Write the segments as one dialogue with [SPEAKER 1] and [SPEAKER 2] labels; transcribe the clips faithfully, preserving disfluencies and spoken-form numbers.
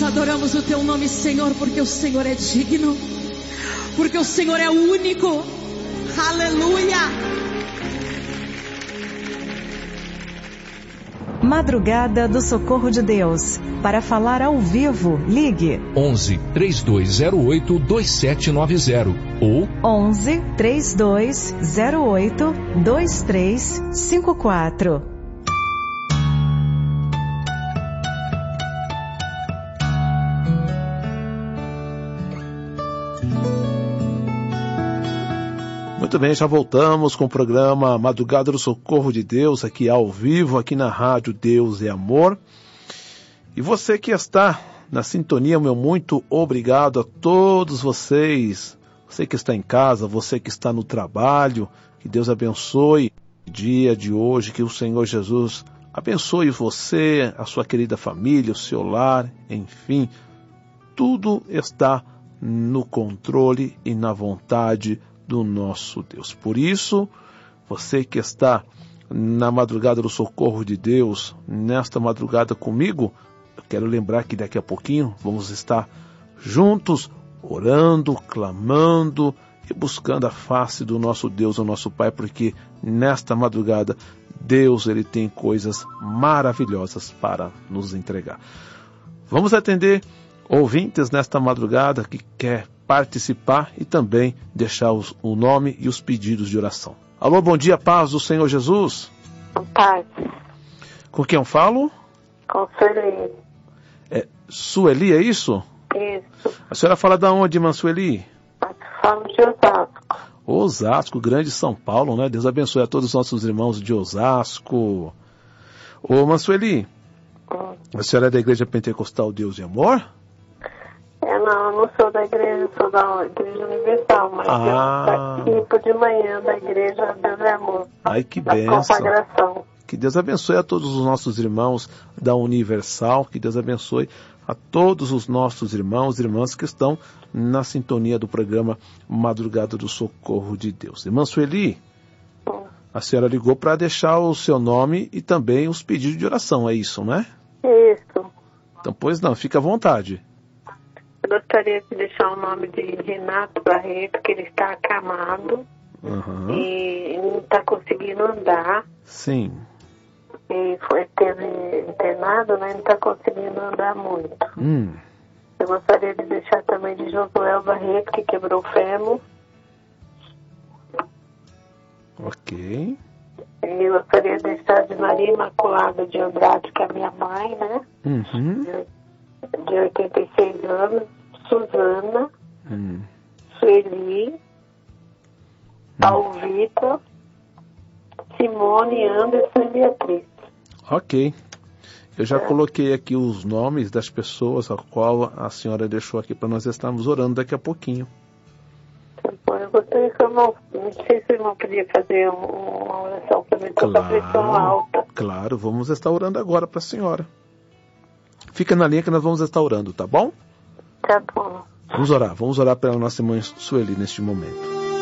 [SPEAKER 1] adoramos o teu nome, Senhor, porque o Senhor é digno, porque o Senhor é único. Aleluia.
[SPEAKER 2] Madrugada do Socorro de Deus. Para falar ao vivo, ligue
[SPEAKER 3] onze, três dois zero oito, dois sete nove zero ou
[SPEAKER 2] onze, três dois zero oito, dois três cinco quatro.
[SPEAKER 4] Muito bem, já voltamos com o programa Madrugada do Socorro de Deus, aqui ao vivo, aqui na rádio Deus é Amor. E você que está na sintonia, meu muito obrigado a todos vocês. Você que está em casa, você que está no trabalho, que Deus abençoe o dia de hoje, que o Senhor Jesus abençoe você, a sua querida família, o seu lar, enfim. Tudo está no controle e na vontade do nosso Deus. Por isso, você que está na madrugada do Socorro de Deus, nesta madrugada comigo, eu quero lembrar que daqui a pouquinho vamos estar juntos, orando, clamando e buscando a face do nosso Deus, o nosso Pai, porque nesta madrugada Deus ele tem coisas maravilhosas para nos entregar. Vamos atender ouvintes nesta madrugada que quer participar e também deixar os, o nome e os pedidos de oração. Alô, bom dia, paz do Senhor Jesus.
[SPEAKER 5] Paz.
[SPEAKER 4] Com quem eu falo?
[SPEAKER 5] Com Sueli.
[SPEAKER 4] É, Sueli, é isso?
[SPEAKER 5] Isso.
[SPEAKER 4] A senhora fala da onde, irmã Sueli?
[SPEAKER 5] Falo de Osasco.
[SPEAKER 4] Osasco, grande São Paulo, né? Deus abençoe a todos os nossos irmãos de Osasco. Ô, irmã Sueli, hum. a senhora é da Igreja Pentecostal Deus e Amor?
[SPEAKER 5] É, não, eu não sou da igreja, sou da Igreja Universal, mas
[SPEAKER 4] ah.
[SPEAKER 5] eu participo de manhã da Igreja Deus e Amor.
[SPEAKER 4] Ai, que
[SPEAKER 5] da
[SPEAKER 4] bênção.
[SPEAKER 5] Consagração.
[SPEAKER 4] Que Deus abençoe a todos os nossos irmãos da Universal, que Deus abençoe a todos os nossos irmãos e irmãs que estão na sintonia do programa Madrugada do Socorro de Deus. Irmã Sueli, hum. a senhora ligou para deixar o seu nome e também os pedidos de oração, é isso, né?
[SPEAKER 5] Isso.
[SPEAKER 4] Então, pois não, fica à vontade.
[SPEAKER 5] Eu gostaria de deixar o nome de Renato Barreto, que ele está acamado
[SPEAKER 4] uhum.
[SPEAKER 5] e não está conseguindo andar.
[SPEAKER 4] Sim.
[SPEAKER 5] E foi, teve internado, né? Não está conseguindo andar muito.
[SPEAKER 4] Hum.
[SPEAKER 5] Eu gostaria de deixar também de Josué Barreto, que quebrou o fêmur.
[SPEAKER 4] Ok.
[SPEAKER 5] E eu gostaria de deixar de Maria Imaculada de Andrade, que é a minha mãe, né?
[SPEAKER 4] Uhum.
[SPEAKER 5] De, de oitenta e seis anos. Suzana,
[SPEAKER 4] hum.
[SPEAKER 5] Sueli, hum. Alvita, Simone, Anderson e Beatriz.
[SPEAKER 4] Ok. Eu já é. coloquei aqui os nomes das pessoas a qual a senhora deixou aqui para nós estarmos orando daqui a pouquinho.
[SPEAKER 5] Bom, eu gostaria que eu não, não sei se eu não podia fazer uma oração para mim, estou com a pressão alta.
[SPEAKER 4] Claro, vamos estar orando agora para a senhora. Fica na linha que nós vamos estar orando, tá bom?
[SPEAKER 5] Tá bom.
[SPEAKER 4] Vamos orar, vamos orar pela nossa irmã Sueli neste momento.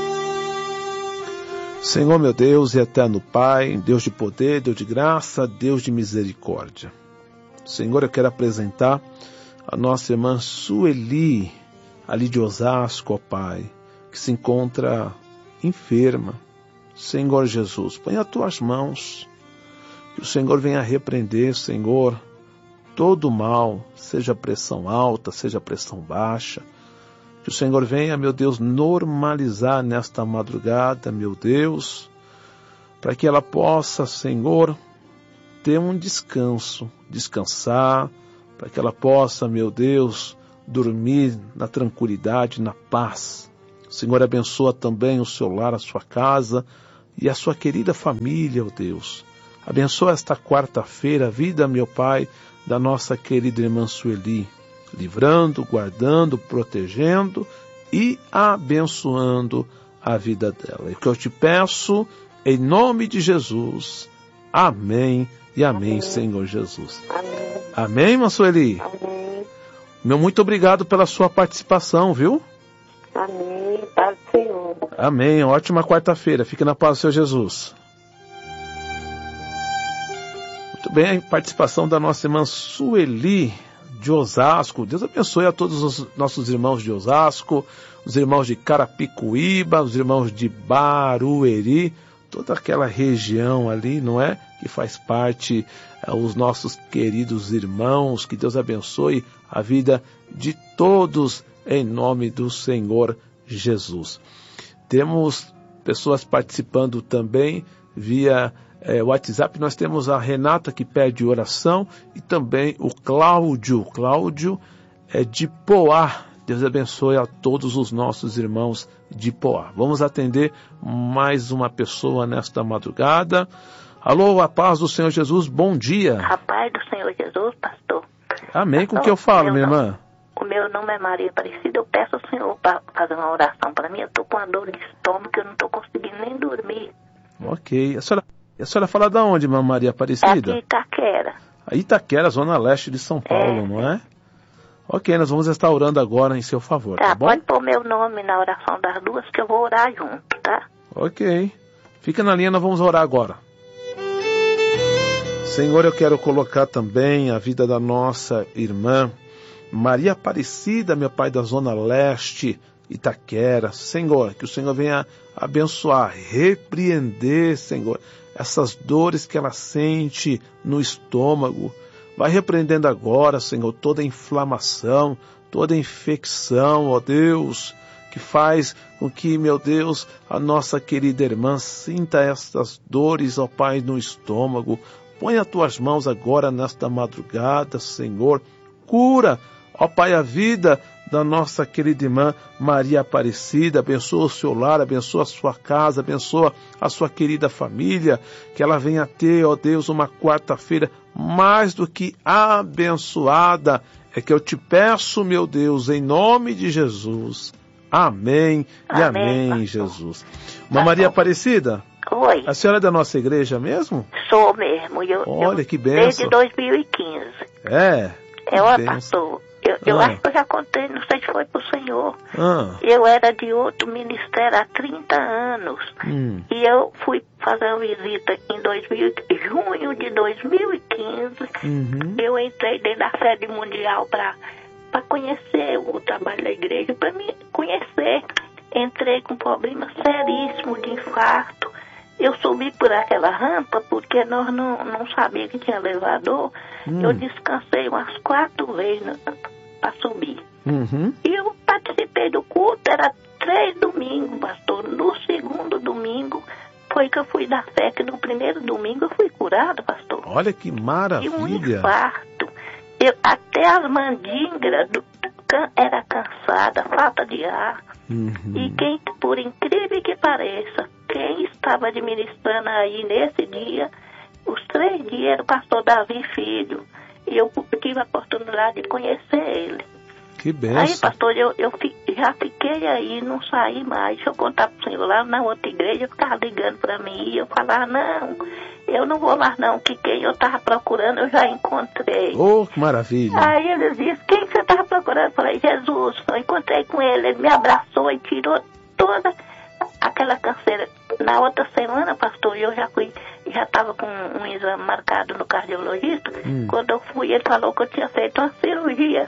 [SPEAKER 4] Senhor meu Deus e eterno Pai, Deus de poder, Deus de graça, Deus de misericórdia. Senhor, eu quero apresentar a nossa irmã Sueli, ali de Osasco, ó Pai, que se encontra enferma. Senhor Jesus, põe as tuas mãos, que o Senhor venha repreender, Senhor, todo mal, seja pressão alta, seja pressão baixa, que o Senhor venha, meu Deus, normalizar nesta madrugada, meu Deus, para que ela possa, Senhor, ter um descanso, descansar, para que ela possa, meu Deus, dormir na tranquilidade, na paz. O Senhor abençoa também o seu lar, a sua casa e a sua querida família, ó Deus. Abençoa esta quarta-feira a vida, meu Pai, da nossa querida irmã Sueli, livrando, guardando, protegendo e abençoando a vida dela. E que eu te peço, em nome de Jesus, amém e amém, amém. Senhor Jesus.
[SPEAKER 5] Amém.
[SPEAKER 4] Amém, irmã Sueli?
[SPEAKER 5] Amém.
[SPEAKER 4] Meu muito obrigado pela sua participação, viu?
[SPEAKER 5] Amém, paz do Senhor.
[SPEAKER 4] Amém, ótima quarta-feira, fique na paz do Senhor Jesus. Muito bem, a participação da nossa irmã Sueli, de Osasco. Deus abençoe a todos os nossos irmãos de Osasco, os irmãos de Carapicuíba, os irmãos de Barueri, toda aquela região ali, não é? Que faz parte, é, os nossos queridos irmãos. Que Deus abençoe a vida de todos em nome do Senhor Jesus. Temos pessoas participando também via é, WhatsApp. Nós temos a Renata que pede oração e também o Cláudio. Cláudio é de Poá. Deus abençoe a todos os nossos irmãos de Poá. Vamos atender mais uma pessoa nesta madrugada. Alô, a paz do Senhor Jesus, bom dia.
[SPEAKER 6] A paz do Senhor Jesus, pastor.
[SPEAKER 4] Amém,
[SPEAKER 6] pastor,
[SPEAKER 4] com que eu falo, minha
[SPEAKER 6] nome,
[SPEAKER 4] irmã?
[SPEAKER 6] O meu nome é Maria Aparecida, eu peço ao Senhor para fazer uma oração para mim. Eu estou com uma dor de estômago que eu não estou conseguindo nem dormir.
[SPEAKER 4] Ok, a senhora, a senhora fala de onde, irmã Maria Aparecida?
[SPEAKER 6] É aqui em Itaquera.
[SPEAKER 4] A Itaquera, zona leste de São Paulo, é. Não é? Ok, nós vamos estar orando agora em seu favor, tá, tá bom?
[SPEAKER 6] Pode pôr meu nome na oração das duas que eu vou orar junto, tá?
[SPEAKER 4] Ok. Fica na linha, nós vamos orar agora. Senhor, eu quero colocar também a vida da nossa irmã Maria Aparecida, meu Pai, da zona leste, Itaquera. Senhor, que o Senhor venha abençoar, repreender, Senhor, essas dores que ela sente no estômago. Vai repreendendo agora, Senhor, toda inflamação, toda infecção, ó Deus, que faz com que, meu Deus, a nossa querida irmã sinta essas dores, ó Pai, no estômago. Põe as tuas mãos agora nesta madrugada, Senhor. Cura, ó Pai, a vida da nossa querida irmã Maria Aparecida. Abençoa o seu lar, abençoa a sua casa, abençoa a sua querida família. Que ela venha ter, ó Deus, uma quarta-feira mais do que abençoada. É que eu te peço, meu Deus, em nome de Jesus. Amém e amém, amém Jesus. Irmã Maria Aparecida?
[SPEAKER 6] Oi.
[SPEAKER 4] A senhora é da nossa igreja mesmo?
[SPEAKER 6] Sou mesmo. Eu,
[SPEAKER 4] Olha,
[SPEAKER 6] eu,
[SPEAKER 4] que bênção.
[SPEAKER 6] Desde dois mil e quinze.
[SPEAKER 4] É?
[SPEAKER 6] É, ó, pastor. Eu, eu
[SPEAKER 4] ah.
[SPEAKER 6] acho que eu já contei, não sei se foi pro senhor.
[SPEAKER 4] Ah.
[SPEAKER 6] Eu era de outro ministério há trinta anos.
[SPEAKER 4] Hum.
[SPEAKER 6] E eu fui fazer uma visita em dois mil, junho de dois mil e quinze.
[SPEAKER 4] Uhum.
[SPEAKER 6] Eu entrei dentro da sede mundial para para conhecer o trabalho da igreja, para me conhecer. Entrei com um problema seríssimo de infarto. Eu subi por aquela rampa porque nós não, não sabíamos que tinha elevador. Hum. Eu descansei umas quatro vezes para subir.
[SPEAKER 4] Uhum.
[SPEAKER 6] E eu participei do culto, era três domingos, pastor. No segundo domingo foi que eu fui da fé, que no primeiro domingo eu fui curado, pastor.
[SPEAKER 4] Olha que maravilha.
[SPEAKER 6] E um infarto. Eu, até as mandíbulas do, can, era cansada, falta de ar.
[SPEAKER 4] Uhum.
[SPEAKER 6] E quem, por incrível que pareça, quem estava administrando aí nesse dia, os três dias, era o pastor Davi Filho. E eu tive a oportunidade de conhecer ele.
[SPEAKER 4] Que benção.
[SPEAKER 6] Aí, pastor, eu, eu fi, já fiquei aí, não saí mais. Deixa eu contar pro senhor, lá na outra igreja, eu ficava ligando pra mim e eu falava, não, eu não vou mais não, que quem eu tava procurando eu já encontrei.
[SPEAKER 4] Oh, que maravilha.
[SPEAKER 6] Aí eles disseram, quem você tava procurando? Eu falei, Jesus. Eu encontrei com ele, ele me abraçou e tirou toda aquela canseira. Na outra semana, pastor, eu já fui, já estava com um exame marcado no cardiologista. Hum. Quando eu fui, ele falou que eu tinha feito uma cirurgia.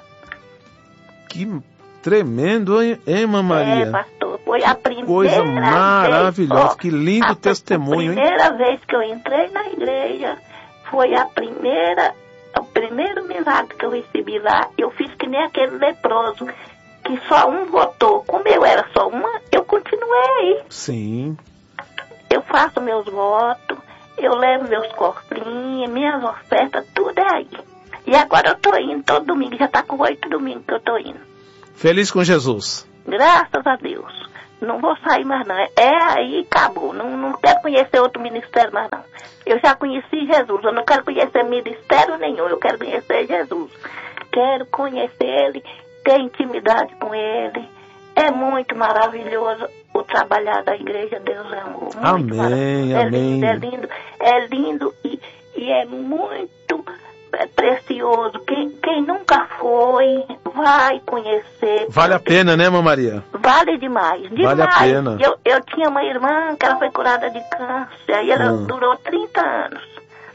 [SPEAKER 4] Que tremendo, hein, irmã Maria?
[SPEAKER 6] É, pastor, foi a primeira
[SPEAKER 4] coisa maravilhosa,
[SPEAKER 6] vez, ó,
[SPEAKER 4] que lindo
[SPEAKER 6] a,
[SPEAKER 4] testemunho, hein?
[SPEAKER 6] A primeira hein? vez que eu entrei na igreja, foi a primeira, o primeiro milagre que eu recebi lá. Eu fiz que nem aquele leproso, que só um votou. Como eu era só uma, eu continuei.
[SPEAKER 4] Sim.
[SPEAKER 6] Eu faço meus votos, eu levo meus cofrinhos, minhas ofertas, tudo é aí. E agora eu tô indo todo domingo, já tá com oito domingos que eu tô indo.
[SPEAKER 4] Feliz com Jesus.
[SPEAKER 6] Graças a Deus. Não vou sair mais não. É aí, acabou. Não, não quero conhecer outro ministério mais não. Eu já conheci Jesus, eu não quero conhecer ministério nenhum, eu quero conhecer Jesus. Quero conhecer Ele, ter intimidade com Ele. É muito maravilhoso o trabalhar da igreja, Deus amor. Muito
[SPEAKER 4] amém,
[SPEAKER 6] é
[SPEAKER 4] amém.
[SPEAKER 6] Lindo, é lindo, é lindo e, e é muito precioso. Quem, quem nunca foi, vai conhecer.
[SPEAKER 4] Vale a pena, né, irmã Maria?
[SPEAKER 6] Vale demais, demais.
[SPEAKER 4] Vale a pena.
[SPEAKER 6] Eu, eu tinha uma irmã que ela foi curada de câncer, e ela hum. durou trinta anos.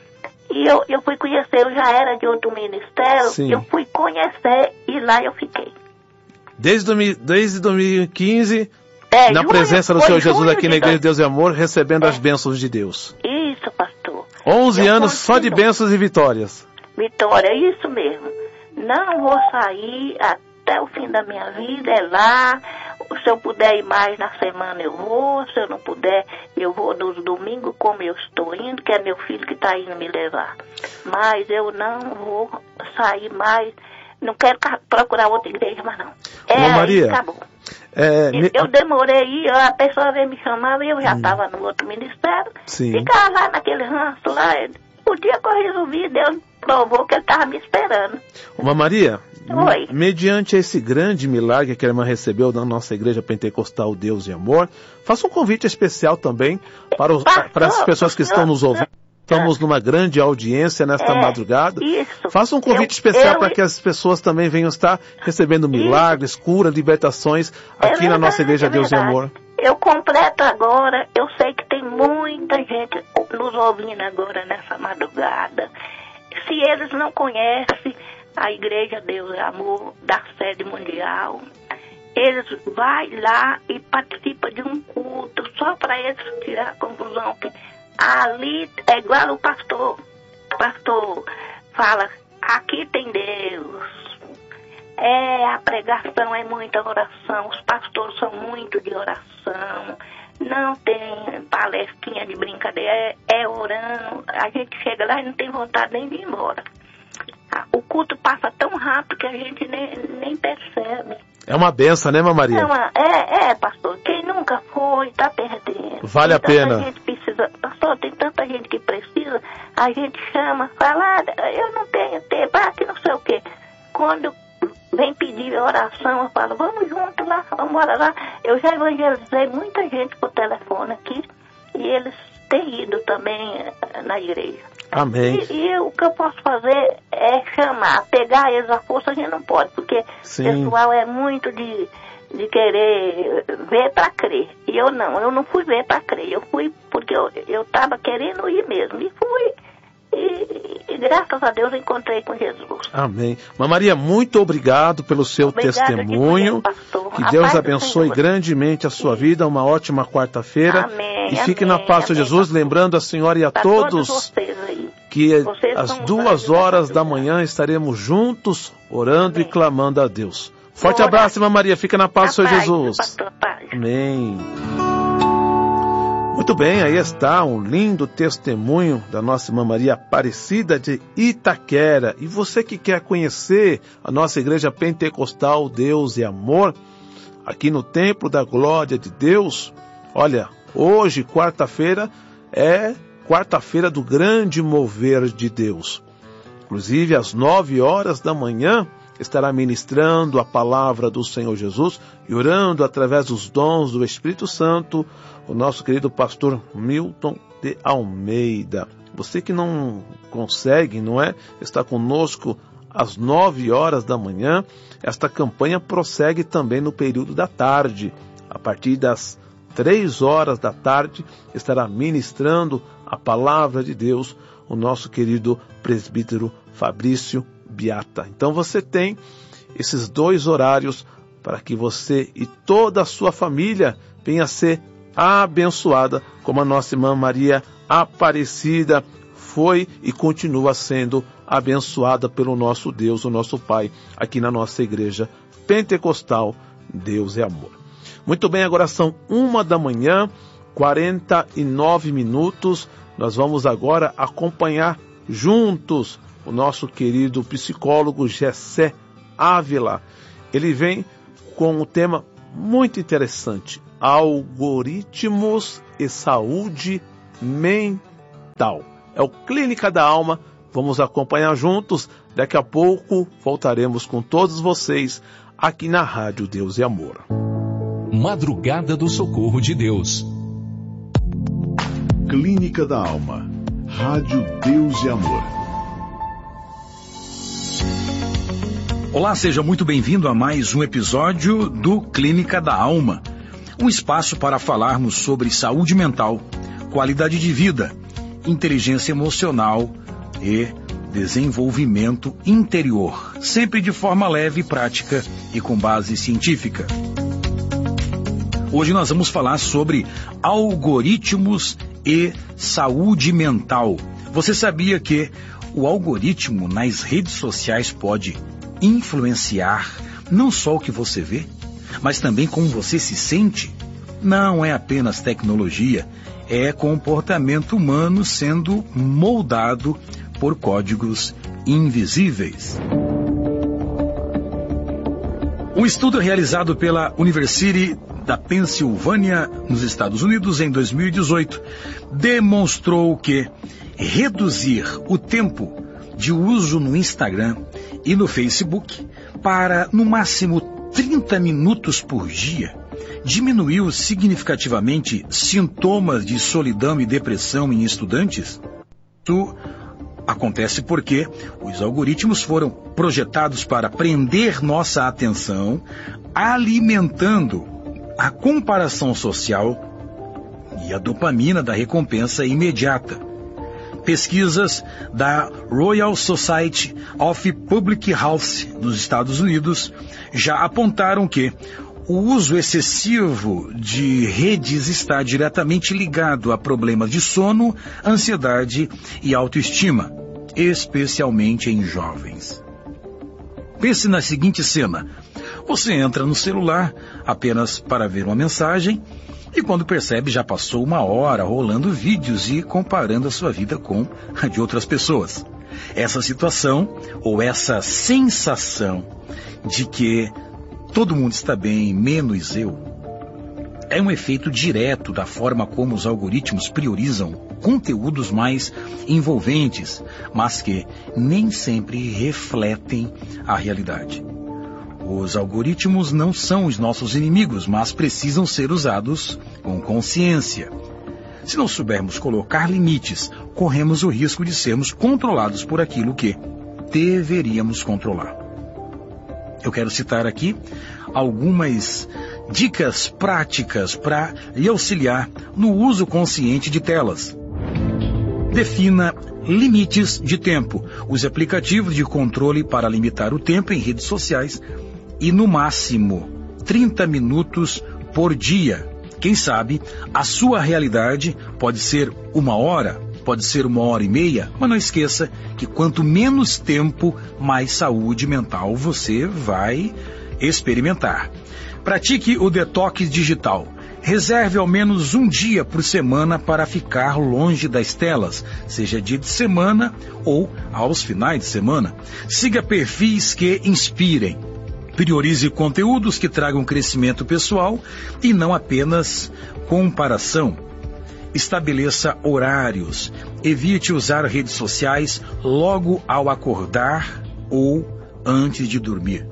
[SPEAKER 6] E eu, eu fui conhecer, eu já era de outro ministério,
[SPEAKER 4] Sim.
[SPEAKER 6] eu fui conhecer e lá eu fiquei.
[SPEAKER 4] Desde, domi- desde dois mil e quinze,
[SPEAKER 6] É,
[SPEAKER 4] na
[SPEAKER 6] junho-
[SPEAKER 4] presença do
[SPEAKER 6] foi
[SPEAKER 4] Senhor Jesus
[SPEAKER 6] junho
[SPEAKER 4] aqui
[SPEAKER 6] de
[SPEAKER 4] na Igreja
[SPEAKER 6] dois-
[SPEAKER 4] de Deus e Amor, recebendo
[SPEAKER 6] É.
[SPEAKER 4] as bênçãos de Deus.
[SPEAKER 6] Isso, pastor.
[SPEAKER 4] onze
[SPEAKER 6] Eu
[SPEAKER 4] anos só de
[SPEAKER 6] continuo.
[SPEAKER 4] bênçãos e vitórias.
[SPEAKER 6] Vitória, é isso mesmo. Não vou sair até o fim da minha vida, é lá. Se eu puder ir mais na semana, eu vou. Se eu não puder, eu vou nos domingos, como eu estou indo, que é meu filho que está indo me levar. Mas eu não vou sair mais. Não quero ca- procurar outra igreja, mas não. É,
[SPEAKER 4] Ô,
[SPEAKER 6] aí
[SPEAKER 4] Maria,
[SPEAKER 6] acabou.
[SPEAKER 4] É, me-
[SPEAKER 6] Eu demorei, a pessoa veio me chamar e eu já estava no outro ministério.
[SPEAKER 4] Sim.
[SPEAKER 6] Ficava lá naquele ranço lá. O dia que eu resolvi, Deus provou que ele estava me esperando.
[SPEAKER 4] Uma Maria,
[SPEAKER 6] Oi.
[SPEAKER 4] mediante esse grande milagre que a irmã recebeu da nossa igreja pentecostal Deus e Amor, faça um convite especial também para, os,
[SPEAKER 6] Pastor,
[SPEAKER 4] para as pessoas que estão nos ouvindo. Estamos numa grande audiência nesta
[SPEAKER 6] É,
[SPEAKER 4] madrugada.
[SPEAKER 6] isso.
[SPEAKER 4] Faça um convite
[SPEAKER 6] Eu-
[SPEAKER 4] especial
[SPEAKER 6] eu-
[SPEAKER 4] para que as pessoas também venham estar recebendo milagres, curas, libertações
[SPEAKER 6] É
[SPEAKER 4] aqui na nossa
[SPEAKER 6] verdade,
[SPEAKER 4] igreja
[SPEAKER 6] é
[SPEAKER 4] Deus e
[SPEAKER 6] verdade.
[SPEAKER 4] Amor.
[SPEAKER 6] Eu completo agora, eu sei que tem muita gente nos ouvindo agora nessa madrugada. Se eles não conhecem a Igreja Deus e Amor da sede mundial, eles vão lá e participam de um culto só para eles tirar a conclusão que ali é igual o pastor. O pastor fala, aqui tem Deus. É, a pregação é muita oração, os pastores são muito de oração, não tem palestrinha de brincadeira, é, é orando, a gente chega lá e não tem vontade nem de ir embora. O culto passa tão rápido que a gente nem, nem percebe.
[SPEAKER 4] É uma benção, né, Irmã Maria?
[SPEAKER 6] Não, é, é, pastor, quem nunca foi está perdendo.
[SPEAKER 4] Vale a
[SPEAKER 6] Tem tanta
[SPEAKER 4] pena.
[SPEAKER 6] Gente precisa, pastor, tem tanta gente que precisa, a gente chama, fala, ah, eu não tenho tempo, ah, que não sei o quê. Quando vem pedir oração, eu falo, vamos junto lá, vamos embora lá. Eu já evangelizei muita gente por telefone aqui e eles têm ido também eh, na igreja.
[SPEAKER 4] Amém.
[SPEAKER 6] E, e o que eu posso fazer é chamar, pegar eles à força, a gente não pode, porque
[SPEAKER 4] Sim.
[SPEAKER 6] o pessoal é muito de, de querer ver para crer. E eu não, eu não fui ver para crer, eu fui porque eu estava querendo ir mesmo, e fui. E, e graças a Deus eu encontrei com Jesus.
[SPEAKER 4] Amém. Irmã Maria, muito obrigado pelo seu
[SPEAKER 6] Obrigada
[SPEAKER 4] testemunho.
[SPEAKER 6] de pastor.
[SPEAKER 4] Que
[SPEAKER 6] A
[SPEAKER 4] Deus
[SPEAKER 6] paz do
[SPEAKER 4] abençoe
[SPEAKER 6] Senhor.
[SPEAKER 4] grandemente a sua vida. Uma ótima quarta-feira.
[SPEAKER 6] Amém,
[SPEAKER 4] E fique
[SPEAKER 6] amém,
[SPEAKER 4] na paz do
[SPEAKER 6] amém,
[SPEAKER 4] Jesus.
[SPEAKER 6] pastor.
[SPEAKER 4] Lembrando a senhora e a
[SPEAKER 6] Pra
[SPEAKER 4] todos
[SPEAKER 6] vocês aí.
[SPEAKER 4] que
[SPEAKER 6] Vocês
[SPEAKER 4] às
[SPEAKER 6] são os
[SPEAKER 4] duas
[SPEAKER 6] anjos da
[SPEAKER 4] horas da
[SPEAKER 6] madrugada.
[SPEAKER 4] manhã estaremos juntos orando
[SPEAKER 6] Amém.
[SPEAKER 4] e clamando a Deus. Forte
[SPEAKER 6] Ora.
[SPEAKER 4] abraço, Irmã Maria. Fica na paz do Senhor
[SPEAKER 6] A paz,
[SPEAKER 4] Jesus.
[SPEAKER 6] pastor, paz.
[SPEAKER 4] Amém. Muito bem, aí está um lindo testemunho da nossa Irmã Maria Aparecida de Itaquera. E você que quer conhecer a nossa igreja pentecostal Deus e Amor, aqui no Templo da Glória de Deus, olha, hoje, quarta-feira, é quarta-feira do grande mover de Deus. Inclusive, às nove horas da manhã, estará ministrando a palavra do Senhor Jesus e orando através dos dons do Espírito Santo, o nosso querido pastor Milton de Almeida. Você que não consegue, não é, estar conosco às nove horas da manhã, esta campanha prossegue também no período da tarde. A partir das três horas da tarde, estará ministrando a palavra de Deus o nosso querido presbítero Fabrício Biata. Então você tem esses dois horários para que você e toda a sua família venha a ser abençoada, como a nossa irmã Maria Aparecida foi e continua sendo abençoada pelo nosso Deus, o nosso Pai, aqui na nossa igreja pentecostal Deus é Amor. Muito bem, agora são uma da manhã, quarenta e nove minutos. Nós vamos agora acompanhar juntos o nosso querido psicólogo Gessé Ávila. Ele vem com um tema muito interessante: algoritmos e saúde mental. É o Clínica da Alma. Vamos acompanhar juntos. Daqui a pouco voltaremos com todos vocês aqui na Rádio Deus e Amor.
[SPEAKER 3] Madrugada do Socorro de Deus.
[SPEAKER 7] Clínica da Alma. Rádio Deus e Amor.
[SPEAKER 8] Olá, seja muito bem-vindo a mais um episódio do Clínica da Alma. Um espaço para falarmos sobre saúde mental, qualidade de vida, inteligência emocional, e desenvolvimento interior, sempre de forma leve, prática e com base científica. Hoje nós vamos falar sobre algoritmos e saúde mental. Você sabia que o algoritmo nas redes sociais pode influenciar não só o que você vê, mas também como você se sente? Não é apenas tecnologia, é comportamento humano sendo moldado por códigos invisíveis. Um estudo realizado pela University da Pensilvânia, nos Estados Unidos, em dois mil e dezoito, demonstrou que reduzir o tempo de uso no Instagram e no Facebook para, no máximo, trinta minutos por dia, diminuiu significativamente sintomas de solidão e depressão em estudantes. Isso acontece porque os algoritmos foram projetados para prender nossa atenção, alimentando a comparação social e a dopamina da recompensa imediata. Pesquisas da Royal Society of Public Health nos Estados Unidos já apontaram que o uso excessivo de redes está diretamente ligado a problemas de sono, ansiedade e autoestima, especialmente em jovens. Pense na seguinte cena. Você entra no celular apenas para ver uma mensagem e quando percebe já passou uma hora rolando vídeos e comparando a sua vida com a de outras pessoas. Essa situação ou essa sensação de que todo mundo está bem, menos eu, é um efeito direto da forma como os algoritmos priorizam conteúdos mais envolventes, mas que nem sempre refletem a realidade. Os algoritmos não são os nossos inimigos, mas precisam ser usados com consciência. Se não soubermos colocar limites, corremos o risco de sermos controlados por aquilo que deveríamos controlar. Eu quero citar aqui algumas dicas práticas para lhe auxiliar no uso consciente de telas. Defina limites de tempo. Use aplicativos de controle para limitar o tempo em redes sociais e, no máximo, trinta minutos por dia. Quem sabe, a sua realidade pode ser uma hora, pode ser uma hora e meia, mas não esqueça que quanto menos tempo, mais saúde mental você vai experimentar. Pratique o detox digital. Reserve ao menos um dia por semana para ficar longe das telas, seja dia de semana ou aos finais de semana. Siga perfis que inspirem. Priorize conteúdos que tragam crescimento pessoal e não apenas comparação. Estabeleça horários. Evite usar redes sociais logo ao acordar ou antes de dormir.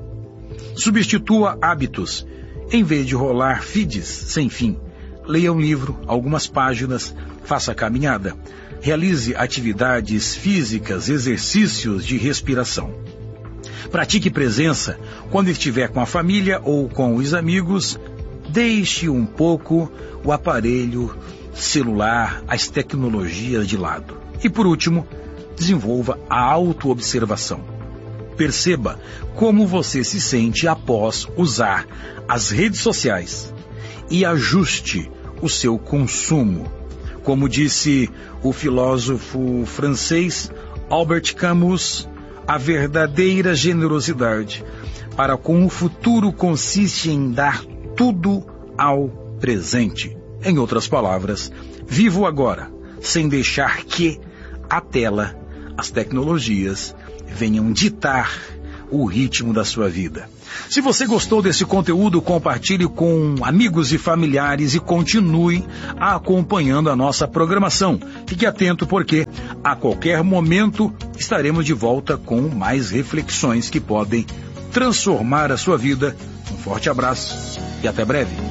[SPEAKER 8] Substitua hábitos. Em vez de rolar feeds sem fim, leia um livro, algumas páginas, faça caminhada. Realize atividades físicas, exercícios de respiração. Pratique presença. Quando estiver com a família ou com os amigos, deixe um pouco o aparelho celular, as tecnologias de lado. E por último, desenvolva a autoobservação. Perceba como você se sente após usar as redes sociais e ajuste o seu consumo. Como disse o filósofo francês Albert Camus, a verdadeira generosidade para com o futuro consiste em dar tudo ao presente. Em outras palavras, viva o agora, sem deixar que a tela, as tecnologias, venham ditar o ritmo da sua vida. Se você gostou desse conteúdo, compartilhe com amigos e familiares e continue acompanhando a nossa programação. Fique atento porque a qualquer momento estaremos de volta com mais reflexões que podem transformar a sua vida. Um forte abraço e até breve.